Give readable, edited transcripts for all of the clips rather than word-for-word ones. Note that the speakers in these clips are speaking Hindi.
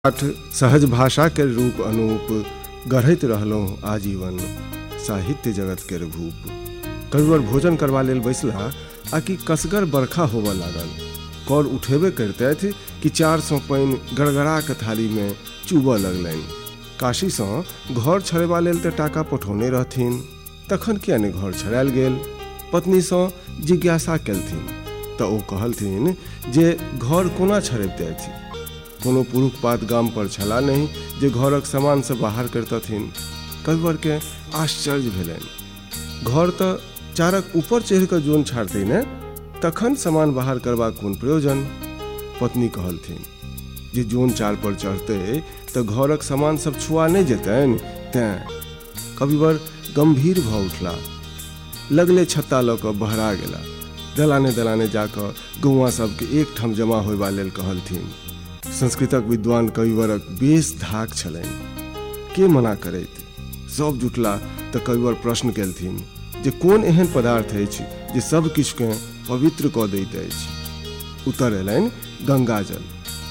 पाठ सहज भाषा के रूप अनूप गढ़ैत रहलहुँ आजीवन साहित्य जगत के भूप। कविवर भोजन करवा लेल बैसला आ कि कसगर बरखा होबऽ लागल। कौर उठेबे करते थे कि 400 पानि गड़गड़ा के थाली में चूबऽ लगलनि। काशी सँ घर छड़ेबा लेल तऽ टाका पठौने रहथिन, तखन किया नहि घर छड़ायल गेल। पत्नी सँ जिज्ञासा केलथिन तऽ ओ कहलथिन जे घर कोना छड़ेबते थी। कोनो पुरुष पात गाम पर छला नहीं जे घरक सामान से बाहर करतथिन। कविवर के आश्चर्य भेलनि। घर तऽ चारक ऊपर चढ़ि कऽ जोन छाड़तै ने, तखन सामान बाहर करबाक कोन प्रयोजन। पत्नी कहलथिन जे जोन चार पर चढ़तै तऽ घरक सामान सब छुआ नहि जेतनि, तें। कविवर गंभीर भऽ उठला, लगले छत्ता लऽ कऽ बहरा गेला। दलाने दलाने जाकऽ गौआ सबके एक ठाम जमा होयबा लेल कहलथिन। संस्कृतक विद्वान कविवरक बेस धाक छलनि, के मना करैत। सब जुटला तऽ कविवर प्रश्न केलथिन जे कोन एहन पदार्थ अछि जे सब किछुके पवित्र कऽ दैत अछि। उत्तर एलनि गंगाजल।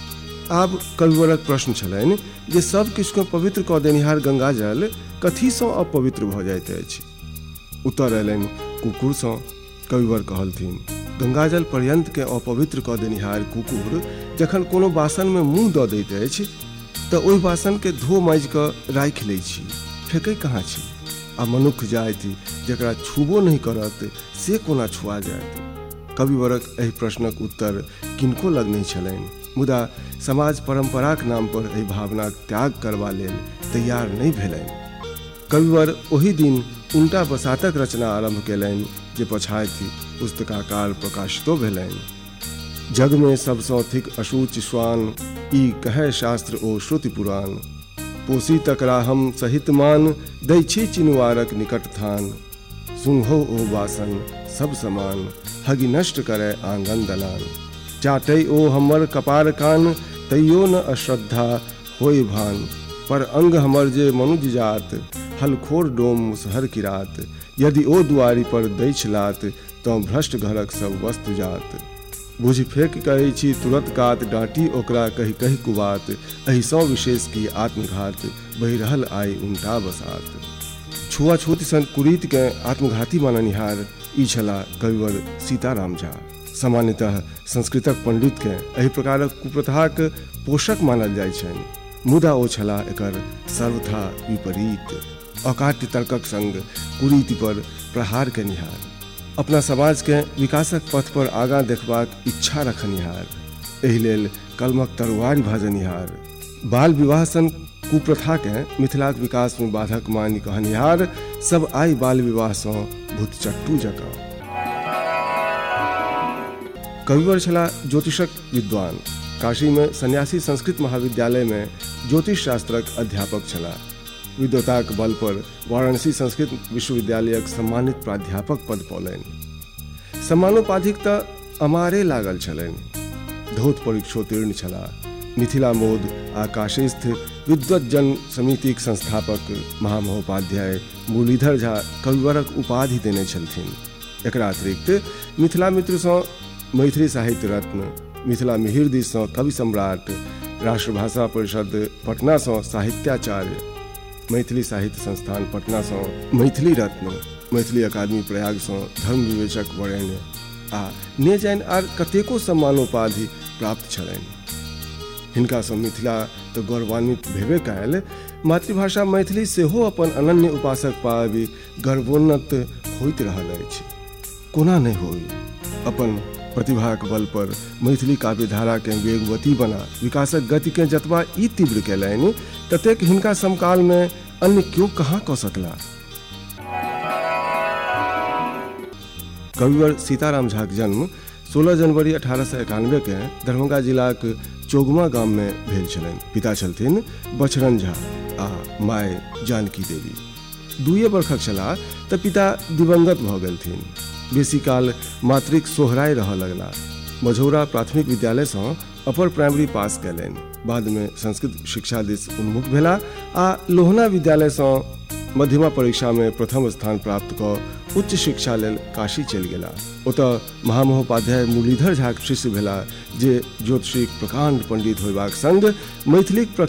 आब कविवरक प्रश्न छलनि जे सब किछुके पवित्र कऽ देनिहार गंगाजल कथी सँ अपवित्र भऽ जाइत अछि। उत्तर एलनि कुकुर सँ। कविवर कहलथिन गंगाजल पर्यंत के अपवित्र कऽ देनिहार कुकुर जखन कोनो बासन में मुँह दऽ दैत अछि तऽ ओहि बासन के धो माँजि कऽ राखि लै छी, फेकै कहाँ छी। आ मनुष्य जाति जकरा छुबो नहीं करत से कोना छुआ जायत। कविवरक एहि प्रश्नक उत्तर किनको लग नहीं छलनि, मुदा समाज परंपराक नाम पर एहि भावनाक त्याग करबा लेल तैयार नहीं भेलनि। कविवर ओहि दिन उल्टा बसातक रचना आरंभ केलनि जे पछाति पुस्तकाकार प्रकाशितो भेलनि। जग में सबसँ थिक अशुच श्वान, ई कहे शास्त्र ओ श्रुति पुराण। पोसी तकरा हम सहित मान, दै छी चिनुआरक निकट थान। सुंघो ओ बासन सब समान, हगि नष्ट करे आंगन दलान। चाटै ओ हमर कपार कान, तैयो न अश्रद्धा होय भान। पर अंग हमर जे मनुज जात, हलखोर डोम मुसहर किरात। यदि ओ दुआरी पर दै छलात, तऽ भ्रष्ट घरक सब वस्तु जात। बुझि फेंक कहै छी तुरत कात, डांटी ओकरा कहि कहि कुबात। एहि सँ विशेष की आत्मघात, बहि रहल आइ उनटा बसात। छुआछूत सन कुरीत के आत्मघाती माननिहार ई छला कविवर सीताराम झा। सामान्यतः संस्कृतक पंडित के एहि प्रकारक कुप्रथाक पोषक मानल जाइ छनि, मुदा ओ छला एकर सर्वथा विपरीत। अकाट्य तर्कक संग कुरीति पर प्रहार केनिहार, अपना समाज के विकासक पथ पर आगाँ देखबाक इच्छा रखनिहार, एहि लेल कलमक तरुआरी भाजनिहार, बाल विवाह सन कुप्रथा के मिथिलाक विकास में बाधक मानि कहनिहार सब आइ बाल विवाह सँ भूतचट्टू जकाँ। कविवर छला ज्योतिषक विद्वान। काशी में सन्यासी संस्कृत महाविद्यालय में ज्योतिष शास्त्रक अध्यापक छला। विद्वताक बल पर वाराणसी संस्कृत विश्वविद्यालयक सम्मानित प्राध्यापक पद पौलनि। सम्मानोपाधिक तऽ अमारे लागल छलनि। धौत परीक्षोत्तीर्ण छला। मिथिला मोद आ काशीस्थ विद्वत जन समितिक संस्थापक महामहोपाध्याय मुरलीधर झा कविवरक उपाधि देने छलथिन। एकरा अतिरिक्त मिथिला मित्र सँ मैथिली साहित्य रत्न, मिथिला मिहिर दिस सँ कवि सम्राट, राष्ट्रभाषा परिषद पटना सँ साहित्याचार्य, मैथिली साहित्य संस्थान पटना सँ मैथिली रत्न, मैथिली अकादमी प्रयाग सँ धर्म विवेचक वरेण्य आ ने जानि आर कतेको सम्मानोपाधि प्राप्त छलनि। हिनका सँ मिथिला तऽ गौरवान्वित भेबे कयल, मातृभाषा मैथिली सेहो अपन अनन्य उपासक पाबि गर्वोन्नत होइत रहल अछि। कोना नहि होई। अपन प्रतिभाक बल पर मैथिली काव्यधारा के वेगवती बना विकासक गति के जतबा ई तीव्र केलनि, ततेक हिनका समकाल में अन्य क्यों कहाँ कऽ सकला। कविवर सीताराम झा के जन्म 16 जनवरी 1891 के दरभंगा जिलाक चोगमा गाम में भेल छलनि। पिता छलथिन बछरन झा आ माय जानकी देवी। 2 वर्षक छलाह तऽ पिता दिवंगत भऽ गेलथिन। बेसी काल मातृक सोहराय रहऽ लगला। मझौरा प्राथमिक विद्यालय सँ अपर प्राइमरी पास कयलनि। बाद में संस्कृत शिक्षा दिस उन्मुख भेला आ लोहना विद्यालय सँ मध्यमा परीक्षा में प्रथम स्थान प्राप्त कऽ उच्च शिक्षा लेल काशी चलि गेला। ओतऽ महामहोपाध्याय मुरलीधर झाक शिष्य भेला, जे ज्योतिषीक प्रकांड पंडित होयबाक संग मैथिलीक